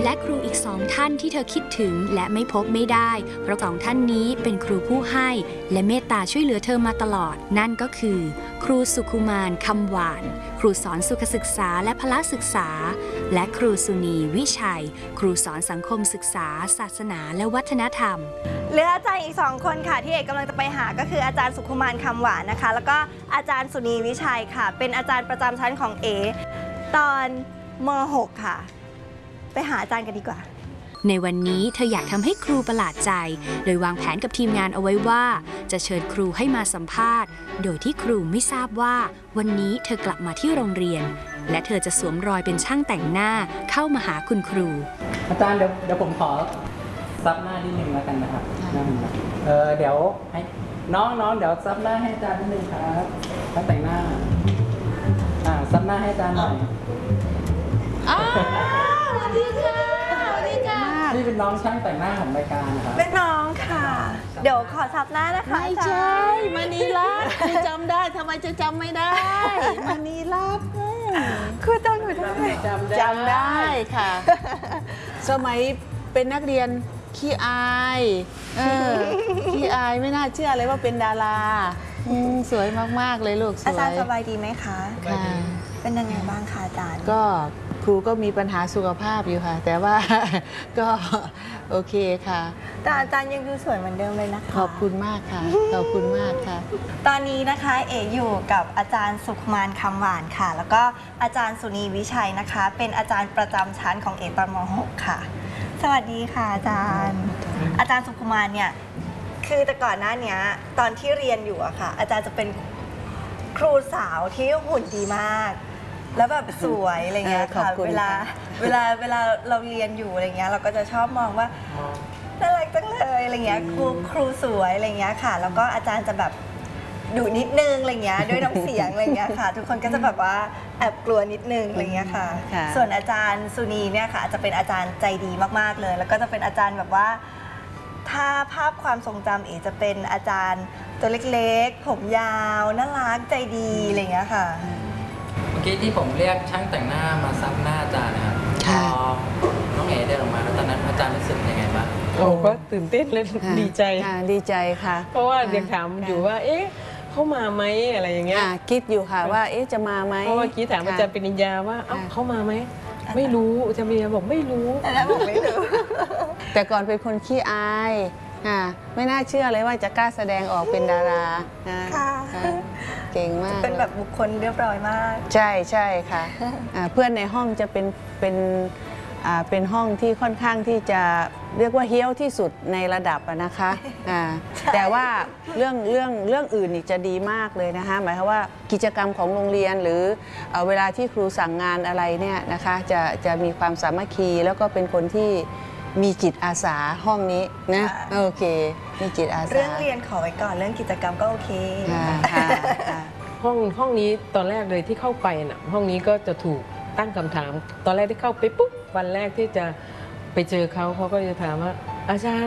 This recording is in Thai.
และครูอีก2 ท่านที่เธอคิดถึงและไม่พบไม่ได้เพราะ2 ท่านนี้เป็นครูผู้ให้และเมตตาช่วยเหลือเธอมาตลอดนั่นก็คือครูสุขุมานคำหวานครูสอนสุขศึกษาและพละศึกษาและครูสุนีวิชัยครูสอนสังคมศึกษาศาสนาและวัฒนธรรมเหลืออาจารย์อีก2 คนค่ะที่เอกกำลังจะไปหาก็คืออาจารย์สุขุมานคำหวานนะคะแล้วก็อาจารย์สุนีวิชัยค่ะเป็นอาจารย์ประจำชั้นของเอตอนม.6 ค่ะไปหาอาจารย์กันดีกว่าในวันนี้เธออยากทำให้ครูประหลาดใจโดยวางแผนกับทีมงานเอาไว้ว่าจะเชิญครูให้มาสัมภาษณ์โดยที่ครูไม่ทราบว่าวันนี้เธอกลับมาที่โรงเรียนและเธอจะสวมรอยเป็นช่างแต่งหน้าเข้ามาหาคุณครูอาจารย์เดี๋ยวผมขอซับหน้านิดนึงแล้วกันนะครับเดี๋ยวให้น้องเดี๋ยวซับหน้าให้อาจารย์นิดนึงครับช่างแต่งหน้าซับหน้าให้อาจารย์หน่อยสวัสดีค่ะสวัสดีค่ะนี่เป็นน้องช่างแต่งหน้าของรายการนะครับเป็นน้องค่ะเดี๋ยวขอซับหน้านะคะไม่ใช่มณีรัตน์คือจำได้ทำไมจะจำไม่ได้มณีรัตน์คือจำหนูได้จำได้ค่ะสมัยเป็นนักเรียนขี้อายขี้อายไม่น่าเชื่อเลยว่าเป็นดาราสวยมากๆเลยลูกสวยอาจารย์สบายดีไหมคะค่ะเป็นยังไงบ้างคะอาจารย์ก็ครูก็มีปัญหาสุขภาพอยู่ค่ะแต่ว่าก็โอเคค่ะแต่อาจารย์ยังดูสวยเหมือนเดิมเลยนะคะขอบคุณมากค่ะขอบคุณมากค่ะตอนนี้นะคะเอ๋อยู่กับอาจารย์สุขุมานคำหวานค่ะแล้วก็อาจารย์สุนีวิชัยนะคะเป็นอาจารย์ประจำชั้นของเอ๋ตอนม.6 ค่ะสวัสดีค่ะอาจารย์สุขุมานเนี่ยคือแต่ก่อนหน้านี้ตอนที่เรียนอยู่อะค่ะอาจารย์จะเป็นครูสาวที่หุ่นดีมากแล้วแบบสวยอะไรเงี้ยค่ะเวลาเราเรียนอยู่อะไรเงี้ยเราก็จะชอบมองว่าน่ารักจังเลยอะไรเงี้ยครูสวยอะไรเงี้ยค่ะแล้วก็อาจารย์จะแบบดุนิดนึงอะไรเงี้ยด้วยน้ำเสียงอะไรเงี้ยค่ะทุกคนก็จะแบบว่าแอบกลัวนิดนึงอะไรเงี้ยค่ะส่วนอาจารย์สุนีเนี่ยค่ะจะเป็นอาจารย์ใจดีมากๆเลยแล้วก็จะเป็นอาจารย์แบบว่าถ้าภาพความทรงจำเอ๋จะเป็นอาจารย์ตัวเล็กๆผมยาวน่ารักใจดีอะไรเงี้ยค่ะเมื่อกี้ที่ผมเรียกช่างแต่งหน้ามาซับหน้าอาจารย์นะครับพอน้องเอ๋เดินออกมาแล้วตอนนั้นอาจารย์รู้สึกยังไงบ้างก็ตื่นเต้นและดีใจดีใจค่ะเพราะว่ายังถามอยู่ว่าเอ๊ะเขามาไหมอะไรอย่างเงี้ยคิดอยู่ค่ะว่าเอ๊ะจะมาไหมเพราะว่ากี้ถามอาจารย์ปริญญาว่าเขามาไหมไม่รู้อาจารย์ปริญญาบอกไม่รู้แต่ก่อนเป็นคนขี้อายไม่น่าเชื่อเลยว่าจะกล้าแสดงออกเป็นดาราเก่งมากเป็นแบบบุคคลเรียบร้อยมากใช่ค่ะเพื่อนในห้องจะเป็นห้องที่ค่อนข้างที่จะเรียกว่าเฮี้ยวที่สุดในระดับนะคะแต่ว่าเรื่องอื่นอีกจะดีมากเลยนะคะหมายความว่ากิจกรรมของโรงเรียนหรือเวลาที่ครูสั่งงานอะไรเนี่ยนะคะจะมีความสามัคคีแล้วก็เป็นคนที่มีจิตอาสาห้องนี้นะโอเคมีจิตอาสาเรื่องเรียนขอไว้ก่อนเรื่องกิจกรรมก็โอเคห้องนี้ตอนแรกเลยที่เข้าไปน่ะห้องนี้ก็จะถูกตั้งคำถามตอนแรกที่เข้าไปปุ๊บวันแรกที่จะไปเจอเขาก็จะถามว่าอาจารย์